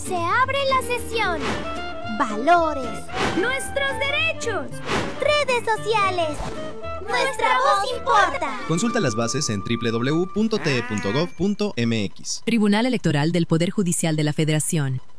Se abre la sesión. Valores. Nuestros derechos. Redes sociales. Nuestra voz importa. Consulta las bases en www.te.gov.mx. Tribunal Electoral del Poder Judicial de la Federación.